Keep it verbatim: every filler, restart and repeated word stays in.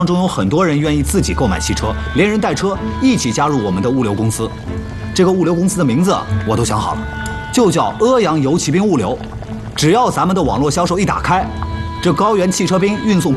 中有很多人愿意自己购买汽车，连人带车一起加入我们的物流公司。这个物流公司的名字我都想好了，就叫阿阳游骑兵物流。只要咱们的网络销售一打开，这高原汽车兵运送